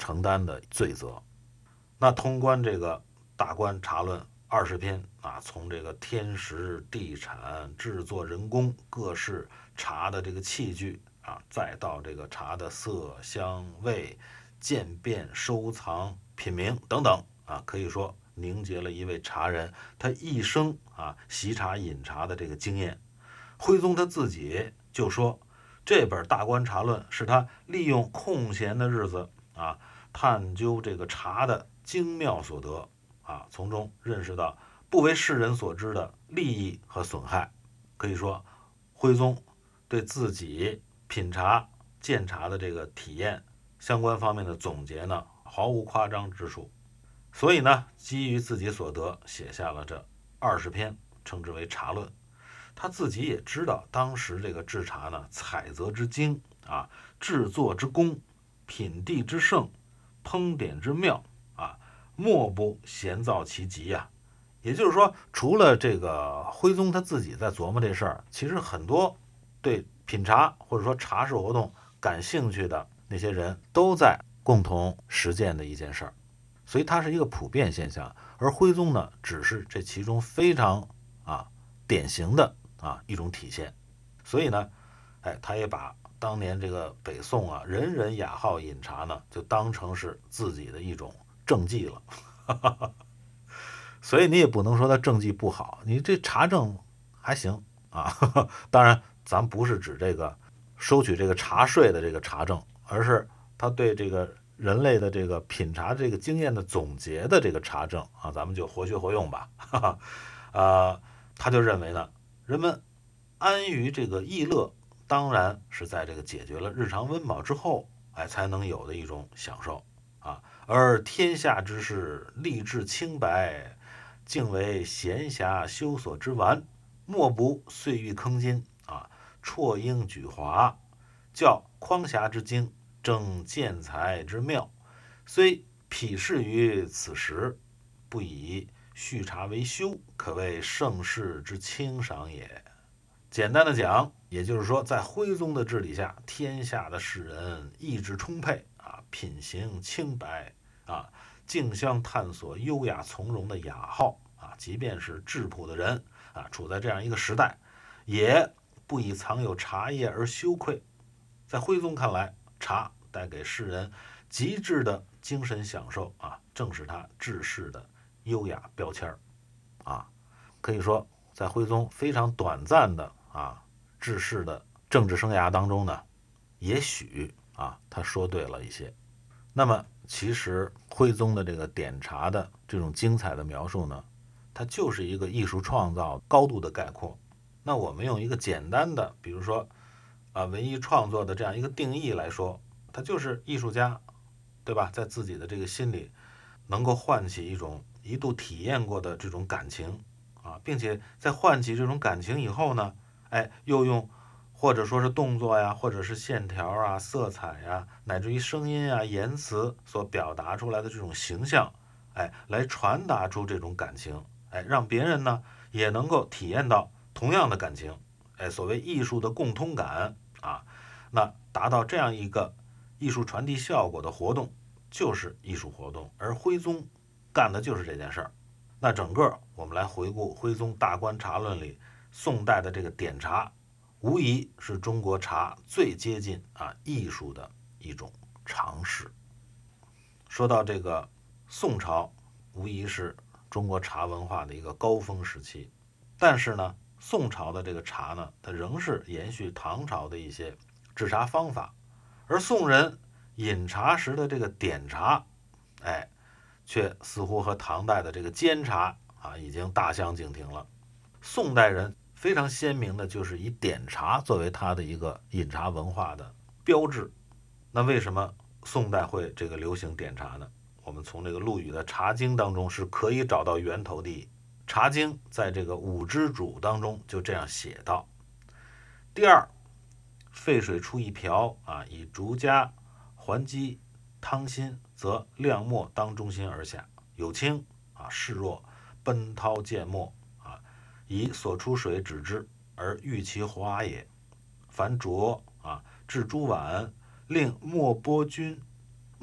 承担的罪责。那通关这个大观茶论20篇啊，从这个天时地产、制作人工、各式茶的这个器具啊，再到这个茶的色香味、渐变、收藏、品茗等等啊，可以说凝结了一位茶人他一生啊习茶饮茶的这个经验。徽宗他自己就说，这本大观茶论是他利用空闲的日子啊，探究这个茶的精妙所得啊，从中认识到不为世人所知的利益和损害。可以说，徽宗对自己品茶、鉴茶的这个体验相关方面的总结呢，毫无夸张之处。所以呢，基于自己所得，写下了这20篇，称之为茶论。他自己也知道，当时这个制茶呢，采择之精啊，制作之功，品地之盛，烹点之妙啊，莫不闲造其极呀。也就是说，除了这个徽宗他自己在琢磨这事儿，其实很多对品茶或者说茶事活动感兴趣的那些人都在共同实践的一件事儿，所以它是一个普遍现象。而徽宗呢，只是这其中非常典型的一种体现。所以呢，他也把当年这个北宋啊，人人雅好饮茶呢，就当成是自己的一种政绩了。所以你也不能说他政绩不好，你这茶政还行啊。当然，咱不是指这个收取这个茶税的这个茶政，而是他对这个人类的这个品茶这个经验的总结的这个茶政啊，咱们就活学活用吧。他就认为呢，人们安于这个逸乐，当然是在这个解决了日常温饱之后，才能有的一种享受啊。而天下之事，立志清白，竟为闲暇修所之玩，莫不岁月铿金啊，绰英举华，较匡遐之精，正见才之妙，虽鄙视于此时，不以续茶为休，可谓盛世之轻赏也。简单的讲，也就是说，在徽宗的治理下，天下的士人意志充沛啊，品行清白啊，竞相探索优雅从容的雅好啊，即便是质朴的人啊，处在这样一个时代，也不以藏有茶叶而羞愧。在徽宗看来，茶带给世人极致的精神享受啊，正是他治世的优雅标签啊。可以说，在徽宗非常短暂的治世的政治生涯当中呢，也许他说对了一些。那么其实徽宗的这个点茶的这种精彩的描述呢，它就是一个艺术创造高度的概括。那我们用一个简单的，比如说文艺创作的这样一个定义来说，它就是艺术家，对吧？在自己的这个心里，能够唤起一种一度体验过的这种感情并且在唤起这种感情以后呢，又用或者说是动作呀，或者是线条啊、色彩呀，乃至于声音啊、言辞所表达出来的这种形象，来传达出这种感情，让别人呢也能够体验到同样的感情，所谓艺术的共通感那达到这样一个艺术传递效果的活动，就是艺术活动，而徽宗干的就是这件事儿。那整个我们来回顾徽宗大观茶论里宋代的这个点茶，无疑是中国茶最接近艺术的一种尝试。说到这个宋朝，无疑是中国茶文化的一个高峰时期，但是呢，宋朝的这个茶呢，它仍是延续唐朝的一些制茶方法，而宋人饮茶时的这个点茶，却似乎和唐代的这个煎茶已经大相径庭了。宋代人非常鲜明的就是以点茶作为他的一个饮茶文化的标志。那为什么宋代会这个流行点茶呢？我们从这个陆羽的《茶经》当中是可以找到源头的。《茶经》在这个五之主当中就这样写道：第二，沸水出一瓢以竹夹还击汤心，则亮末当中心而下，有清势若奔涛溅没以所出水止之，而欲其滑也。凡浊置诸碗，令墨波均